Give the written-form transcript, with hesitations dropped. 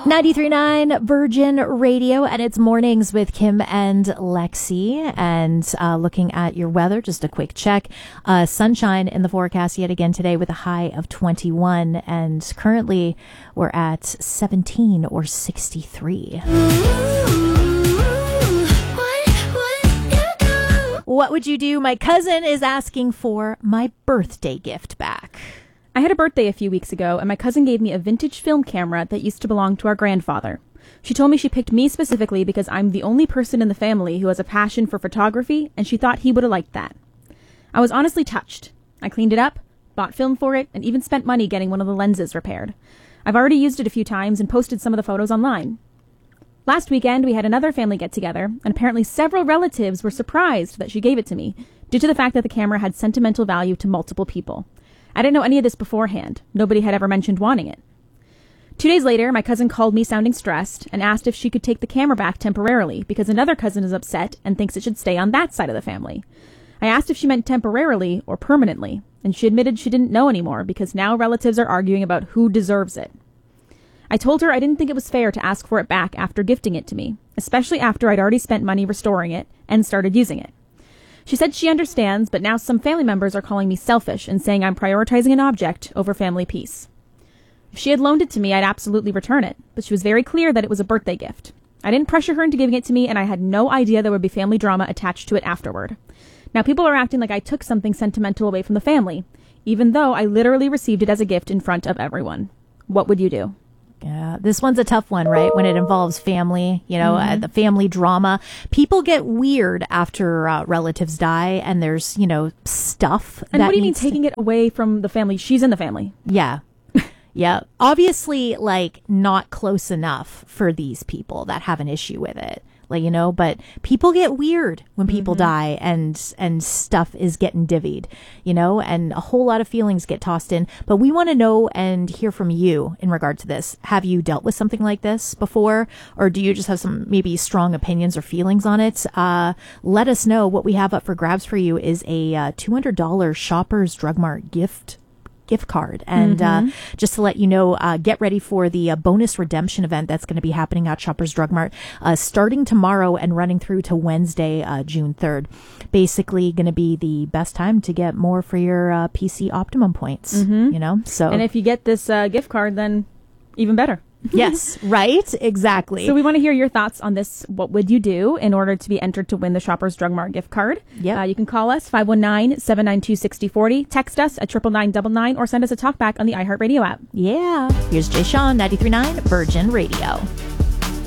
93.9 Virgin Radio, and it's Mornings with Kim and Lexi. And looking at your weather, just a quick check. Sunshine in the forecast yet again today with a high of 21. And currently we're at 17 or 63. What would you do? My cousin is asking for my birthday gift back. I had a birthday a few weeks ago, and my cousin gave me a vintage film camera that used to belong to our grandfather. She told me she picked me specifically because I'm the only person in the family who has a passion for photography, and she thought he would have liked that. I was honestly touched. I cleaned it up, bought film for it, and even spent money getting one of the lenses repaired. I've already used it a few times and posted some of the photos online. Last weekend, we had another family get-together, and apparently several relatives were surprised that she gave it to me, due to the fact that the camera had sentimental value to multiple people. I didn't know any of this beforehand. Nobody had ever mentioned wanting it. 2 days later, my cousin called me sounding stressed and asked if she could take the camera back temporarily because another cousin is upset and thinks it should stay on that side of the family. I asked if she meant temporarily or permanently, and she admitted she didn't know anymore because now relatives are arguing about who deserves it. I told her I didn't think it was fair to ask for it back after gifting it to me, especially after I'd already spent money restoring it and started using it. She said she understands, but now some family members are calling me selfish and saying I'm prioritizing an object over family peace. If she had loaned it to me, I'd absolutely return it, but she was very clear that it was a birthday gift. I didn't pressure her into giving it to me, and I had no idea there would be family drama attached to it afterward. Now people are acting like I took something sentimental away from the family, even though I literally received it as a gift in front of everyone. What would you do? Yeah, this one's a tough one, right? When it involves family, the family drama. People get weird after relatives die and there's, stuff. And what do you mean taking it away from the family? She's in the family. Yeah. Yeah. Obviously, not close enough for these people that have an issue with it. But people get weird when people die and stuff is getting divvied, and a whole lot of feelings get tossed in. But we want to know and hear from you in regard to this. Have you dealt with something like this before? Or do you just have some maybe strong opinions or feelings on it? Let us know. What we have up for grabs for you is a $200 Shoppers Drug Mart gift card. And just to let you know, get ready for the bonus redemption event that's going to be happening at Shoppers Drug Mart starting tomorrow and running through to Wednesday, June 3rd. Basically going to be the best time to get more for your PC Optimum points, So, and if you get this gift card, then even better. Yes, right? Exactly. So we want to hear your thoughts on this. What would you do in order to be entered to win the Shoppers Drug Mart gift card? Yeah. You can call us 519-792-6040, text us at 99999, or send us a talkback on the iHeartRadio app. Yeah. Here's Jay Sean, 93.9 Virgin Radio.